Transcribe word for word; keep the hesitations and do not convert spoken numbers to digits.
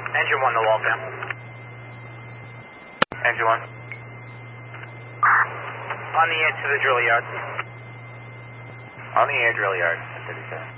Engine one to Waltham. Engine one. On the edge to the drill yard. On the air drill yard, fifty-seven.